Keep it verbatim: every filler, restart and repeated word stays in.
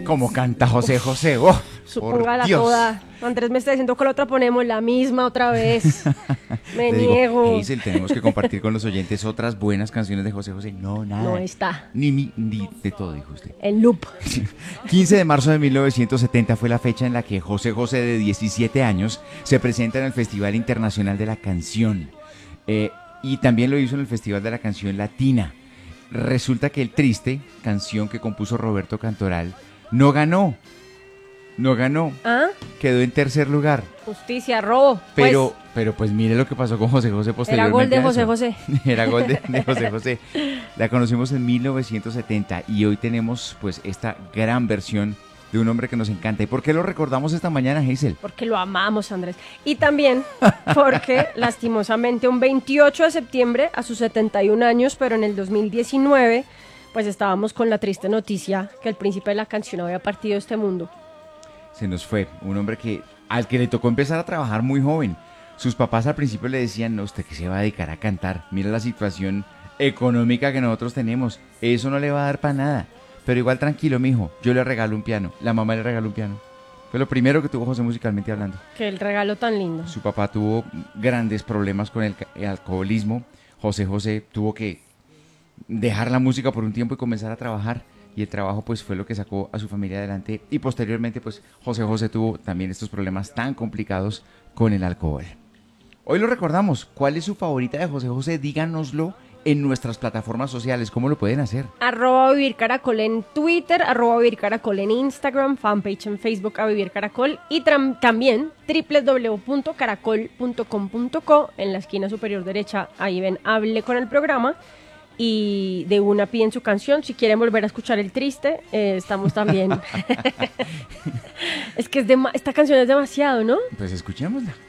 Como canta José José, oh, Supóngala por Dios. toda. Andrés me está diciendo que la otra ponemos la misma otra vez. Me Le digo, niego. Hazel, tenemos que compartir con los oyentes otras buenas canciones de José José. No, nada. No está. Ni, ni, ni de todo, dijo usted. El loop. quince de marzo de mil novecientos setenta fue la fecha en la que José José, de diecisiete años, se presenta en el Festival Internacional de la Canción. Eh, y también lo hizo en el Festival de la Canción Latina. Resulta que El Triste, canción que compuso Roberto Cantoral, no ganó. No ganó. ¿Ah? Quedó en tercer lugar. Justicia, robo. Pero, Pues, pero pues mire lo que pasó con José José era posteriormente. gol de a José eso. José. Era gol de, de José José. La conocimos en mil novecientos setenta y hoy tenemos pues esta gran versión de un hombre que nos encanta. ¿Y por qué lo recordamos esta mañana, Hazel? Porque lo amamos, Andrés. Y también porque, lastimosamente, un veintiocho de septiembre, a sus setenta y un años, pero en el dos mil diecinueve, pues estábamos con la triste noticia que el príncipe de la canción había partido de este mundo. Se nos fue un hombre que al que le tocó empezar a trabajar muy joven. Sus papás al principio le decían, no, usted que se va a dedicar a cantar, mira la situación económica que nosotros tenemos, eso no le va a dar para nada. Pero igual tranquilo, mijo, yo le regalo un piano, la mamá le regaló un piano. Fue lo primero que tuvo José musicalmente hablando. Que el regalo tan lindo. Su papá tuvo grandes problemas con el, ca- el alcoholismo. José José tuvo que dejar la música por un tiempo y comenzar a trabajar. Y el trabajo pues fue lo que sacó a su familia adelante. Y posteriormente pues José José tuvo también estos problemas tan complicados con el alcohol. Hoy lo recordamos. ¿Cuál es su favorita de José José? Díganoslo en nuestras plataformas sociales. ¿Cómo lo pueden hacer? Arroba Vivir Caracol en Twitter, arroba Vivir Caracol en Instagram, fanpage en Facebook a Vivir Caracol y tram- también doble u doble u doble u punto caracol punto com punto co. En la esquina superior derecha, ahí ven, hable con el programa y de una piden su canción. Si quieren volver a escuchar El Triste, eh, estamos también. Es que es dema- esta canción es demasiado, ¿no? Pues escuchémosla.